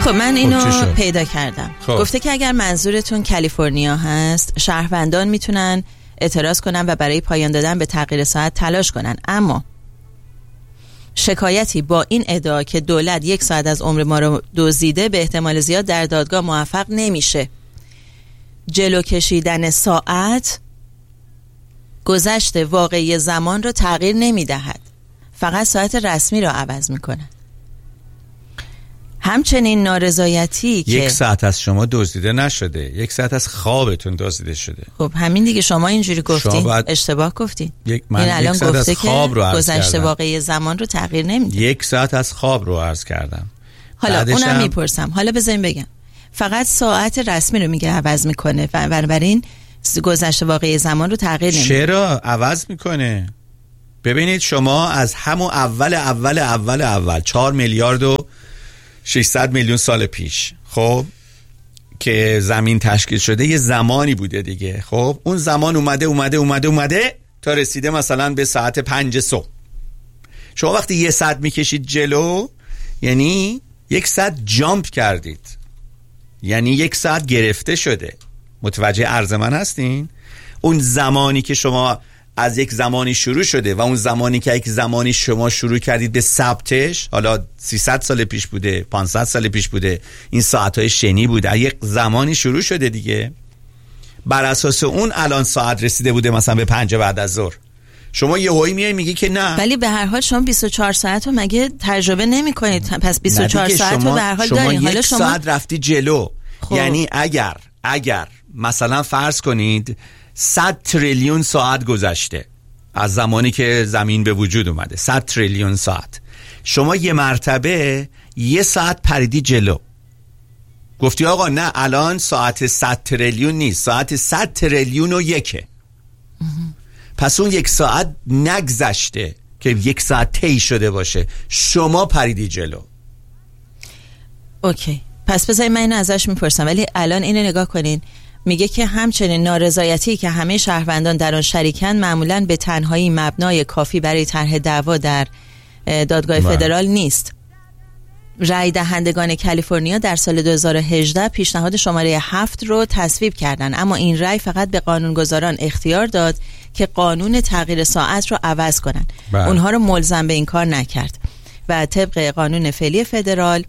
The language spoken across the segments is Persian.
خب من اینو پیدا کردم. گفته که اگر منظورتون کالیفرنیا هست، شهروندان میتونن اعتراض کنن و برای پایان دادن به تغییر ساعت تلاش کنن، اما شکایتی با این ادعا که دولت 1 ساعت از عمر ما رو دزدیده به احتمال زیاد در دادگاه موفق نمیشه. جلو کشیدن ساعت گذشت واقعی زمان رو تغییر نمیدهد، فقط ساعت رسمی رو عوض میکنه. همچنین نارضایتی که 1 ساعت از شما دزدیده نشده، 1 ساعت از خوابتون دزدیده شده. خب همین دیگه، شما اینجوری گفتین، اشتباه گفتین. من الان 1 ساعت گفته از خواب رو گذشت واقعی زمان رو تغییر نمیده. 1 ساعت از خواب رو عرض کردم. حالا اونم میپرسم، حالا بذاریم بگم، فقط ساعت رسمی رو میگه عوض میکنه و بنابراین گذشت واقعی زمان رو تغییر نمیده. چرا عوض میکنه؟ ببینید شما از همون اول 4 میلیارد و 600 میلیون سال پیش، خب که زمین تشکیل شده، یه زمانی بوده دیگه. خب اون زمان اومده تا رسیده مثلا به ساعت 5 صبح. شما وقتی 1 ساعت میکشید جلو، یعنی 1 ساعت جامپ کردید، یعنی 1 ساعت گرفته شده. متوجه عرض من هستین؟ اون زمانی که شما از یک زمانی شروع شده و اون زمانی که یک زمانی شما شروع کردید به ثبتش، حالا 300 سال پیش بوده، 500 سال پیش بوده، این ساعتهای شنی بوده، یک زمانی شروع شده دیگه. بر اساس اون الان ساعت رسیده بوده مثلا به 5 بعد از ظهر. شما یهویی میای میگی که نه، ولی به هر حال شما 24 ساعت رو مگه تجربه نمی کنید؟ پس 24 ساعت رو به هر حال دارین. حالا شما 1 ساعت رفتی جلو. خب. یعنی اگر مثلا فرض کنید 100 تریلیون ساعت گذشته از زمانی که زمین به وجود اومده، 100 تریلیون ساعت، شما یه مرتبه 1 ساعت پریدی جلو، گفتی آقا نه الان ساعت 100 تریلیون نیست، ساعت 100 تریلیون و 1. پس اون 1 ساعت نگذشته که 1 ساعت طی شده باشه، شما پریدی جلو. اوکی، پس بذارید من اینو ازش میپرسم، ولی الان اینو نگاه کنین. میگه که همچنین نارضایتی که همه شهروندان در آن شریکن معمولاً به تنهایی مبنای کافی برای طرح دعوا در دادگاه فدرال نیست. رای دهندگان کالیفرنیا در سال 2018 پیشنهاد شماره 7 رو تصویب کردن، اما این رای فقط به قانونگذاران اختیار داد که قانون تغییر ساعت رو عوض کنن. اونها رو ملزم به این کار نکرد و طبق قانون فعلی فدرال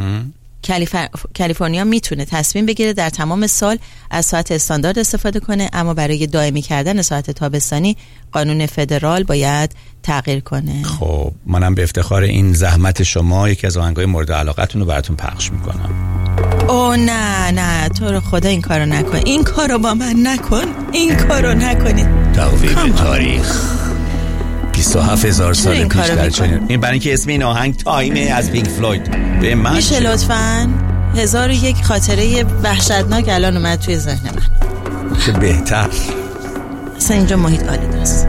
کالیفرنیا میتونه تصمیم بگیره در تمام سال از ساعت استاندارد استفاده کنه، اما برای دائمی کردن ساعت تابستانی قانون فدرال باید تغییر کنه. خب منم به افتخار این زحمت شما یکی از آهنگای مورد علاقتون رو براتون پخش میکنم. اوه نه تو رو خدا این کارو نکن، این کارو با من نکن، این کارو نکنید. تقویم تاریخ 27,000 سال پیش در چنین. این برای اینکه اسم این آهنگ تایمه از پینک فلوید. به من میشه لطفاً 1001 خاطره وحشتناک الان اومد توی ذهن من. چه بهتر. اصلا اینجا محیط عالی است.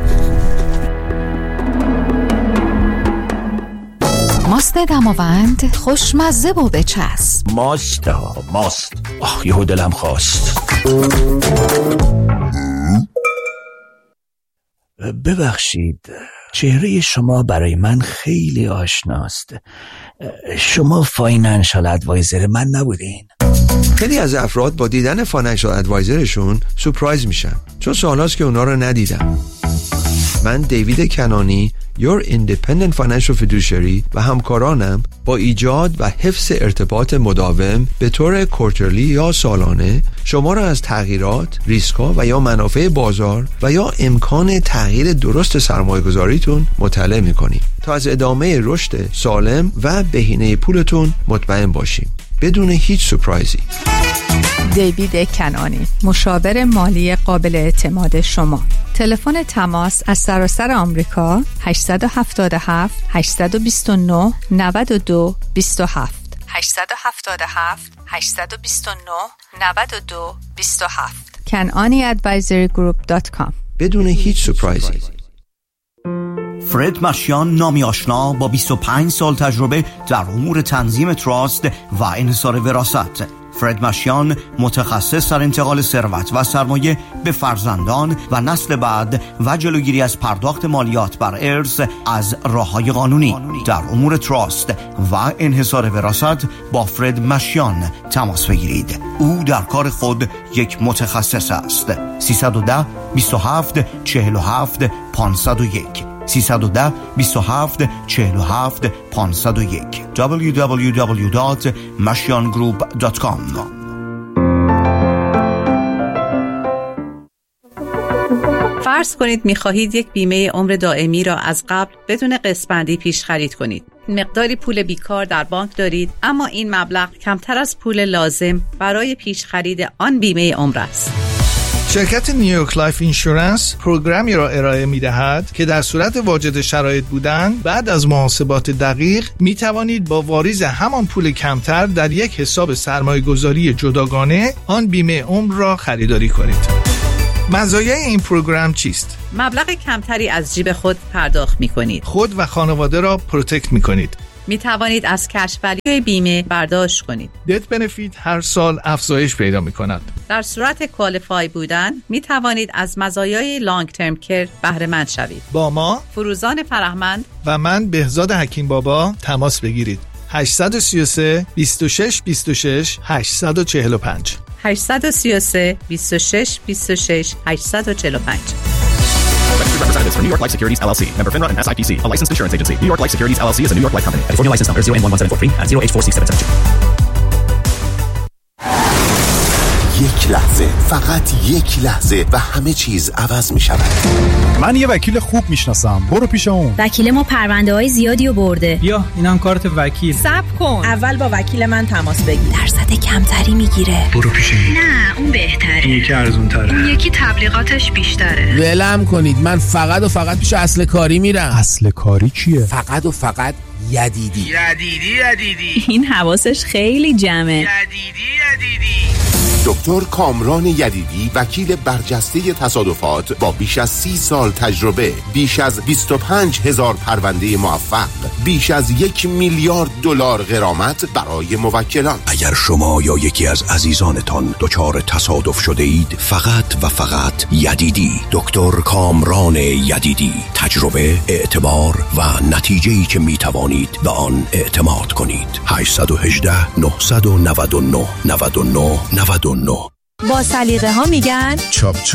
ماست دماوند خوشمزه و بچسب. ماست یهو دلم خواست. ببخشید، چهره شما برای من خیلی آشناست. شما فاینانشال ادوایزر من نبودین؟ خیلی از افراد با دیدن فاینانشال ادوایزرشون سورپرایز میشن، چون سالهاست که اونا رو ندیدم. من دیوید کنانی، Your Independent Financial Fiduciary و همکارانم با ایجاد و حفظ ارتباط مداوم به طور کوارترلی یا سالانه شما را از تغییرات، ریسک‌ها و یا منافع بازار و یا امکان تغییر درست سرمایه‌گذاریتون مطلع می‌کنیم تا از ادامه رشد سالم و بهینه پولتون مطمئن باشیم بدون هیچ سورپرایزی. دیوید کنانی، مشاور مالی قابل اعتماد شما. تلفن تماس از سراسر آمریکا 877 829 92 27 877 829 92 27 kananiadvisorygroup.com. بدون هیچ سورپرایزی. فرد مشیان، نامی آشنا با 25 سال تجربه در امور تنظیم تراست و انحصار وراثت. فرد مشیان متخصص در انتقال ثروت و سرمایه به فرزندان و نسل بعد و جلوگیری از پرداخت مالیات بر ارث از راه‌های قانونی در امور تراست و انحصار وراثت با فرد مشیان تماس بگیرید. او در کار خود یک متخصص است. 310 27 47 501 310 27 47 501 www.mashiangroup.com. فرض کنید می‌خواهید یک بیمه عمر دائمی را از قبل بدون قسط‌بندی پیش خرید کنید. مقداری پول بیکار در بانک دارید، اما این مبلغ کمتر از پول لازم برای پیش خرید آن بیمه عمر است. شرکت نیویورک لایف اینشورنس پروگرامی را ارائه می‌دهد که در صورت واجد شرایط بودن بعد از محاسبات دقیق می توانید با واریز همان پول کمتر در یک حساب سرمایه‌گذاری جداگانه آن بیمه عمر را خریداری کنید. مزایای این پروگرام چیست؟ مبلغ کمتری از جیب خود پرداخت می‌کنید. خود و خانواده را پروتکت می‌کنید. می توانید از کش ولیوی بیمه برداشت کنید. دت بنفیت هر سال افزایش پیدا می کند. در صورت کوالیفای بودن می توانید از مزایای لانگ ترم کیر بهره مند شوید. با ما فروزان فرهمند و من بهزاد حکیم بابا تماس بگیرید. 833 26 26 845 833 26 26 845. Representatives for New York Life Securities LLC, member FINRA and SIPC, a licensed insurance agency. New York Life Securities LLC is a New York Life company. California license number 0N1743 and 0H46772. یک لحظه، فقط یک لحظه و همه چیز عوض می شود. من یه وکیل خوب میشناسم، برو پیش اون. وکیل ما پرونده های زیادی رو برده. بیا اینم کارت وکیل. صبر کن، اول با وکیل من تماس بگیر. درصد کمتری میگیره. برو پیش اون. نه اون بهتره. این یکی ارزون تره. اون یکی تبلیغاتش بیشتره. ولم کنید، من فقط و فقط پیش اصل کاری میرم. اصل کاری چیه؟ فقط و فقط یدیدی. این حواسش خیلی جمعه. یدیدی. دکتر کامران یدیدی، وکیل برجسته تصادفات با بیش از 30 سال تجربه، بیش از 25,000 پرونده موفق، بیش از 1 میلیارد دلار غرامت برای موکلان. اگر شما یا یکی از عزیزانتان دچار تصادف شده اید، فقط و فقط یدیدی. دکتر کامران یدیدی، تجربه، اعتبار و نتیجه‌ای که می توانید به آن اعتماد کنید. 818 999 99 99. با سلیقه ها میگن چاپ چاپ.